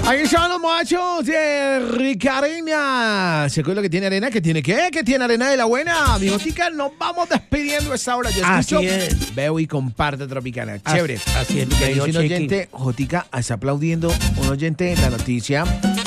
Ahí están los muchachos de Ricarena. ¿Se acuerda que tiene arena? ¿Que tiene qué? ¿Que tiene arena de la buena? Mi Jotica, nos vamos despidiendo a esta hora. Yo escucho, veo y comparto Tropicana. Chévere. Así es, mi Me querido dice un Chequi. oyente, Jotica, está aplaudiendo un oyente en la noticia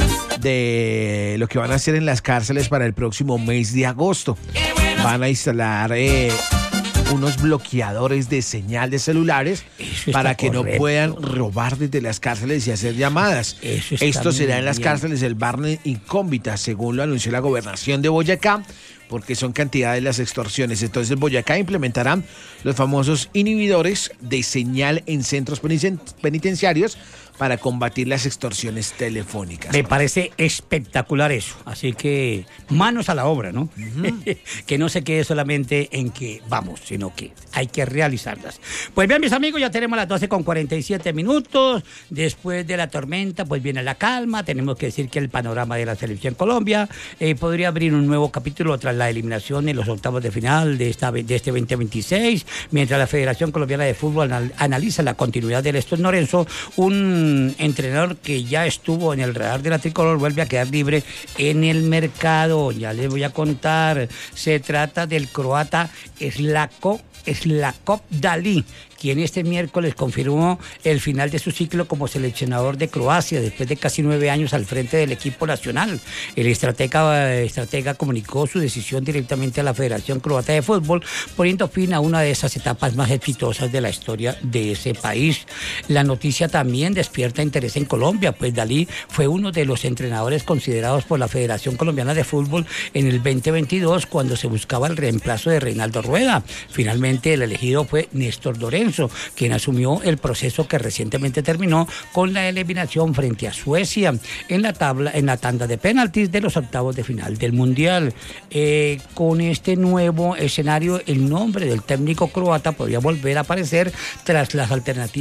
de lo que van a hacer en las cárceles para el próximo mes de agosto. Van a instalar unos bloqueadores de señal de celulares para que no puedan robar desde las cárceles y hacer llamadas. Esto será en las cárceles del Barney Incógnita, según lo anunció la gobernación de Boyacá, porque son cantidades las extorsiones. Entonces Boyacá implementará los famosos inhibidores de señal en centros penitenciarios para combatir las extorsiones telefónicas. Me parece espectacular eso. Así que manos a la obra, ¿no? Que no se quede solamente en que vamos, sino que hay que realizarlas. Pues bien, mis amigos, ya tenemos las 12:47. Después de la tormenta, pues viene la calma. Tenemos que decir que el panorama de la selección Colombia podría abrir un nuevo capítulo tras la eliminación en los octavos de final de este 2026. Mientras la Federación Colombiana de Fútbol analiza la continuidad de Néstor Lorenzo, un entrenador que ya estuvo en el radar de la tricolor vuelve a quedar libre en el mercado. Ya les voy a contar. Se trata del croata Slavko Dali, quien este miércoles confirmó el final de su ciclo como seleccionador de Croacia después de casi 9 años al frente del equipo nacional. El estratega comunicó su decisión directamente a la Federación Croata de Fútbol, poniendo fin a una de esas etapas más exitosas de la historia de ese país. La noticia también despierta interés en Colombia, pues Dalí fue uno de los entrenadores considerados por la Federación Colombiana de Fútbol en el 2022, cuando se buscaba el reemplazo de Reinaldo Rueda. Finalmente el elegido fue Néstor Lorenzo, quien asumió el proceso que recientemente terminó con la eliminación frente a Suecia en la tanda de penaltis de los octavos de final del Mundial. Con este nuevo escenario, el nombre del técnico croata podría volver a aparecer tras las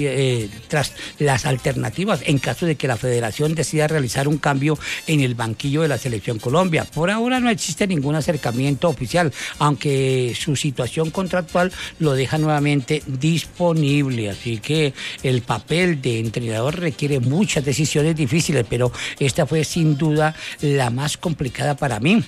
alternativas en caso de que la federación decida realizar un cambio en el banquillo de la selección Colombia. Por ahora no existe ningún acercamiento oficial, aunque su situación contractual lo deja nuevamente disponible, así que el papel de entrenador requiere muchas decisiones difíciles, pero esta fue sin duda la más complicada para mí.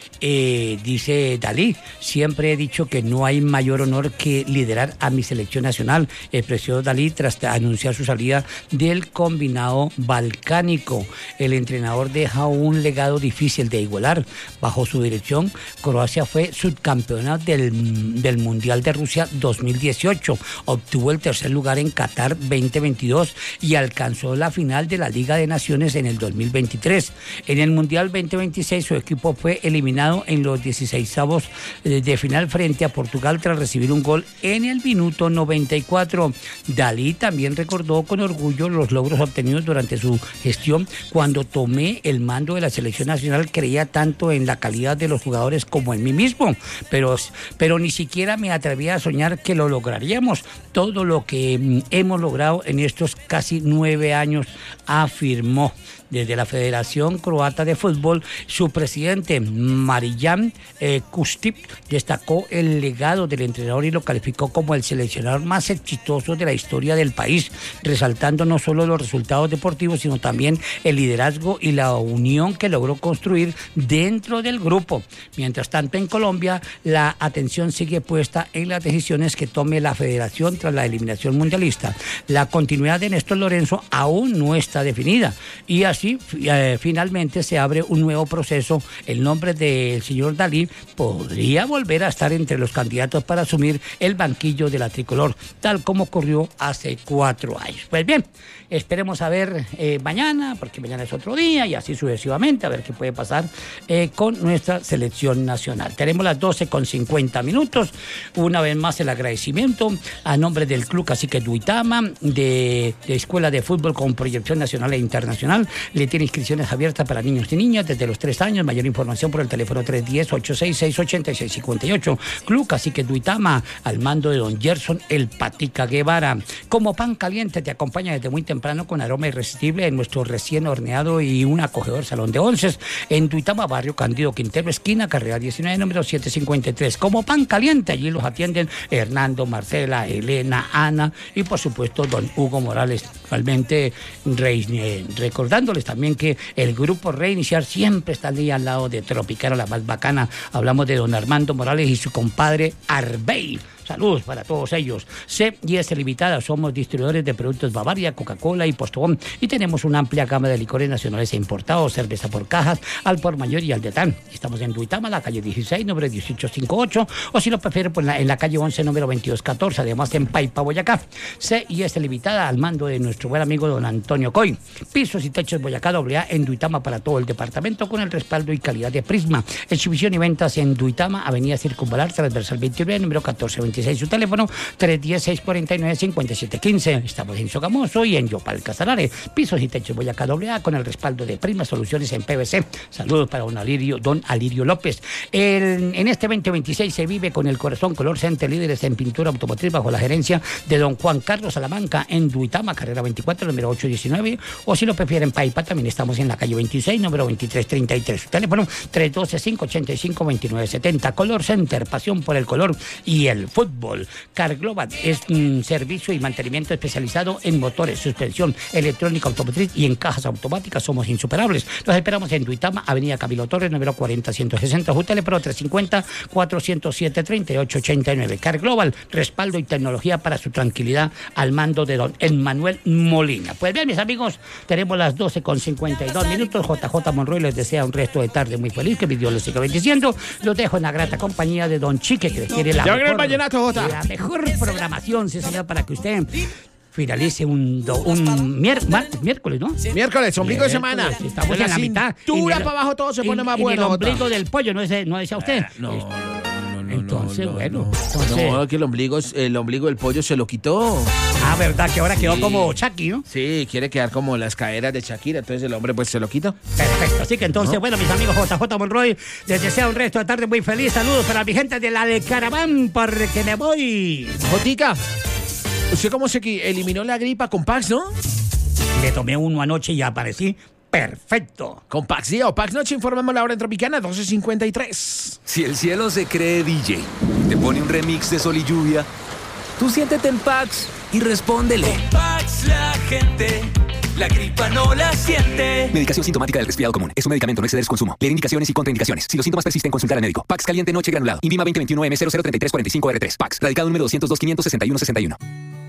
Dice Dalí, siempre he dicho que no hay mayor honor que liderar a mi selección nacional, expresó Dalí tras anunciar su salida del combinado balcánico. El entrenador deja un legado difícil de igualar. Bajo su dirección, Croacia fue subcampeona del Mundial de Rusia 2018, obtuvo el tercer lugar en Qatar 2022 y alcanzó la final de la Liga de Naciones en el 2023. En el Mundial 2026 su equipo fue eliminado en los 16avos de final frente a Portugal tras recibir un gol en el minuto 94. Dalí también recordó con orgullo los logros obtenidos durante su gestión. Cuando tomé el mando de la selección nacional creía tanto en la calidad de los jugadores como en mí mismo, pero ni siquiera me atrevía a soñar que lo lograríamos. Todo lo que hemos logrado en estos casi 9 años, afirmó. Desde la Federación Croata de Fútbol, su presidente Marijan Kustić destacó el legado del entrenador y lo calificó como el seleccionador más exitoso de la historia del país, resaltando no solo los resultados deportivos, sino también el liderazgo y la unión que logró construir dentro del grupo. Mientras tanto, en Colombia, la atención sigue puesta en las decisiones que tome la Federación tras la eliminación mundialista. La continuidad de Néstor Lorenzo aún no está definida y así finalmente se abre un nuevo proceso. El nombre del señor Dalí podría volver a estar entre los candidatos para asumir el banquillo de la tricolor, tal como ocurrió hace 4 años. Pues bien, esperemos a ver mañana, porque mañana es otro día y así sucesivamente, a ver qué puede pasar con nuestra selección nacional. Tenemos las 12:50. Una vez más el agradecimiento a nombre del Club Cacique Duitama, de Escuela de Fútbol con proyección nacional e internacional. Le tiene inscripciones abiertas para niños y niñas desde los 3 años. Mayor información por el teléfono teléfono 310-866-8658. Club Cacique Duitama, al mando de don Gerson El Patica Guevara. Como pan caliente te acompaña desde muy temprano con aroma irresistible en nuestro recién horneado y un acogedor salón de onces en Duitama, barrio Candido Quintero, esquina Carrera 19, número 753. Como pan caliente, allí los atienden Hernando, Marcela, Elena, Ana y por supuesto don Hugo Morales. Realmente recordándoles también que el grupo Reiniciar siempre está ahí al lado de Tropicana, la más bacana. Hablamos de don Armando Morales y su compadre Arbey. Saludos para todos ellos. C&S Limitada, somos distribuidores de productos Bavaria, Coca-Cola y Postobón y tenemos una amplia gama de licores nacionales e importados, cerveza por cajas, al por mayor y al detán. Estamos en Duitama, la calle 16, número 1858, o si lo prefieren, pues en la calle 11, número 2214, además en Paipa, Boyacá. C&S Limitada, al mando de nuestro buen amigo don Antonio Coy. Pisos y techos Boyacá AA en Duitama para todo el departamento con el respaldo y calidad de Prisma. Exhibición y ventas en Duitama, avenida Circunvalar, transversal 29, número 1426. Su teléfono 310-649-5715. Estamos en Sogamoso y en Yopal Casanare. Pisos y techos Boyacá AA con el respaldo de Prima Soluciones en PVC. Saludos para don Alirio López. En este 2026 se vive con el corazón color Center, líderes en pintura automotriz bajo la gerencia de don Juan Carlos Salamanca en Duitama, carrera 24, número 819. O si lo prefieren, Paipa, también estamos en la calle 26, número 2333. Su teléfono 312-585-2970. Color Center, pasión por el color y el fútbol. Car Global es un servicio y mantenimiento especializado en motores, suspensión, electrónica automotriz y en cajas automáticas. Somos insuperables. Los esperamos en Duitama, avenida Camilo Torres, número 40160. Su teléfono 350-407-3889. Car Global, respaldo y tecnología para su tranquilidad, al mando de don Emmanuel Molina. Pues bien, mis amigos, tenemos las 12:52. JJ Monroy les desea un resto de tarde muy feliz, que mi Dios les siga bendiciendo. Los dejo en la grata compañía de don Chique, que les quiere la mejor programación, sí, señor, para que usted finalice un miércoles, ¿no? Miércoles, ombligo de semana. Estamos en la mitad. Cintura para abajo todo se pone más bueno. El ombligo del pollo, ¿no decía usted? No. Entonces, bueno. No, que el ombligo del pollo se lo quitó. Ah, verdad, que ahora quedó como Chucky, ¿no? Sí, quiere quedar como las caderas de Shakira, entonces el hombre pues se lo quitó. Perfecto, así que entonces, bueno, mis amigos JJ Monroy, les deseo un resto de tarde muy feliz. Saludos para mi gente de la de Caraván, porque me voy. Jotica, ¿usted cómo se eliminó la gripa con Pax, no? Le tomé uno anoche y aparecí perfecto. Con Pax Día o Pax Noche, informamos la hora en Tropicana, 12:53. Si el cielo se cree DJ, te pone un remix de Sol y Lluvia, tú siéntete en Pax y respóndele. Con Pax la gente, la gripa no la siente. Medicación sintomática del resfriado común. Es un medicamento, no exceder su consumo. Leer indicaciones y contraindicaciones. Si los síntomas persisten, consultar al médico. Pax Caliente Noche Granulado. INVIMA 2021 M003345R3. Pax. Radicado número 202 561 61.